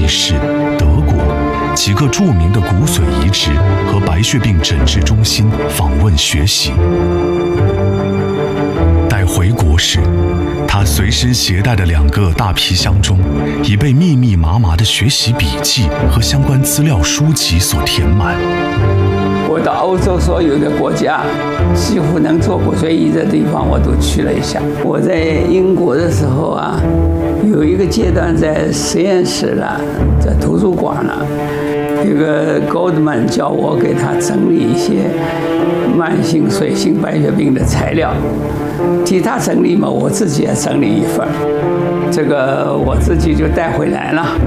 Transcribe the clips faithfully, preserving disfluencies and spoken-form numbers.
比市、德国几个著名的骨髓移植和白血病诊治中心访问学习。待回国时，他随身携带的两个大皮箱中已被密密麻麻的学习笔记和相关资料书籍所填满。 我到欧洲所有的国家，几乎能做骨髓移植的地方我都去了一下。我在英国的时候啊，有一个阶段在实验室了，在图书馆了，这个 Goldman 叫我给他整理一些慢性髓性白血病的材料，替他整理嘛，我自己也整理一份，这个我自己就带回来了。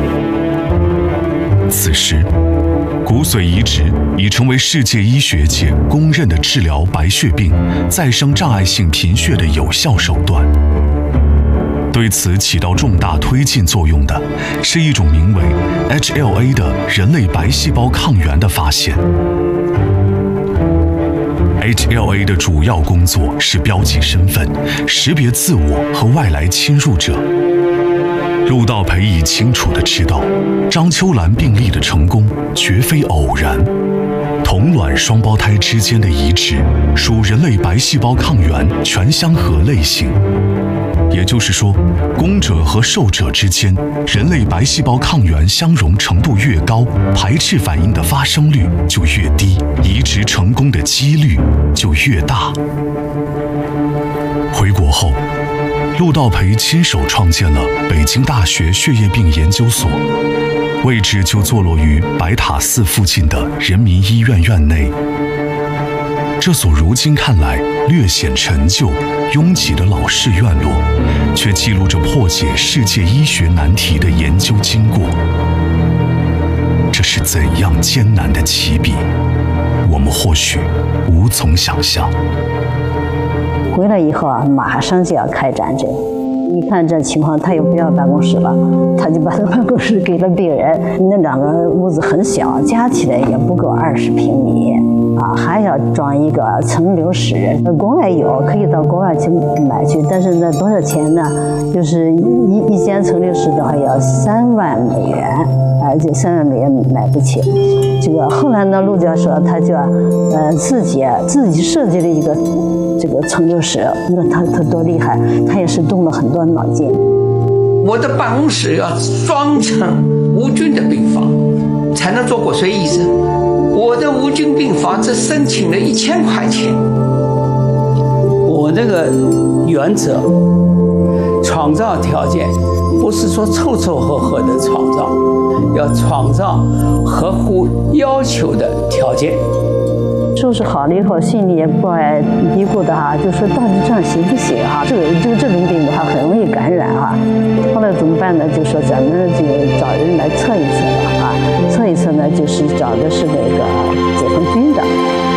此时，骨髓移植已成为世界医学界公认的治疗白血病、再生障碍性贫血的有效手段。对此起到重大推进作用的，是一种名为 H L A 的人类白细胞抗原的发现。H L A 的主要工作是标记身份、识别自我和外来侵入者。陆道培已清楚地知道，张秋兰病例的成功绝非偶然。同卵双胞胎之间的移植属人类白细胞抗原全相合类型，也就是说，供者和受者之间人类白细胞抗原相容程度越高，排斥反应的发生率就越低，移植成功的几率就越大。回国后，陆道培亲手创建了北京大学血液病研究所，位置就坐落于白塔寺附近的人民医院院内。这所如今看来略显陈旧、拥挤的老式院落，却记录着破解世界医学难题的研究经过。这是怎样艰难的起笔，我们或许无从想象。 回来以后啊，马上就要开展这个。一看这情况，他又不要办公室了，他就把办公室给了病人。那两个屋子很小，加起来也不够二十平米啊，还要装一个层流室。国外有，可以到国外去买去，但是那多少钱呢？就是一一间层流室的话要三万美元，啊，这三万美元买不起。这个后来呢，陆教授他就呃自己自己设计了一个这个层流室，那他他多厉害，他也是动了很多脑筋。 我的办公室要装成无菌的病房，才能做骨髓移植。我的无菌病房只申请了一千块钱。我那个原则，创造条件不是说凑凑合合的创造，要创造合乎要求的条件。 收拾好了以后，心里也不爱嘀咕的哈，就说到底这样行不行啊？这个就这种病的话，很容易感染啊。后来怎么办呢？就说咱们就找人来测一测吧啊，测一测呢，就是找的是那个解放军的。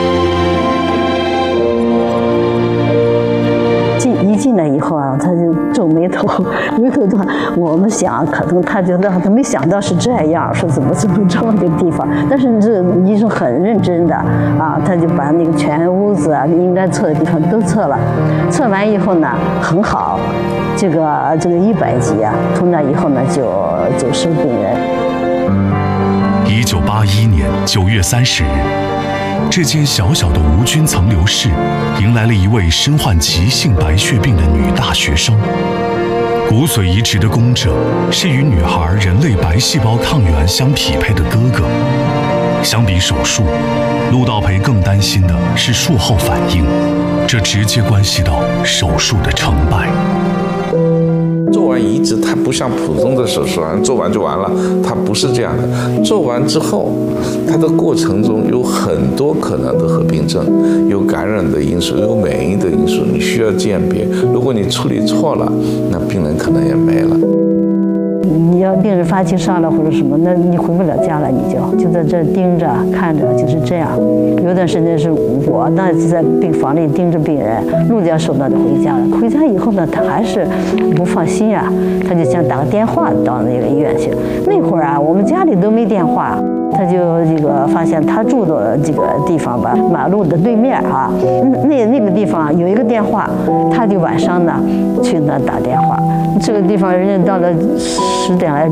进一进来以后啊，他就皱眉头，眉头的话，我们想可能他觉得他没想到是这样，说怎么这么这么个地方。但是这医生很认真的啊，他就把那个全屋子啊应该测的地方都测了，测完以后呢很好，这个这个一百级啊，从那以后呢就就收病人。 一九八一年九月三十日。这间小小的无菌层流室迎来了一位身患急性白血病的女大学生。骨髓移植的供者是与女孩人类白细胞抗原相匹配的哥哥。相比手术，陆道培更担心的是术后反应，这直接关系到手术的成败。 做完移植，它不像普通的手术啊，做完就完了，它不是这样的。做完之后，它的过程中有很多可能的合并症，有感染的因素，有免疫的因素，你需要鉴别。如果你处理错了，那病人可能也没了。 你要病人发起烧了或者什么，那你回不了家了，你就就在这盯着看着，就是这样。有段时间是我那在病房里盯着病人，陆教授呢就回家了。回家以后呢，他还是不放心啊，他就想打个电话到那个医院去。那会儿啊，我们家里都没电话。他就这个发现他住的这个地方吧，马路的对面啊，那那个地方有一个电话，他就晚上呢去那打电话。这个地方人家到了十点来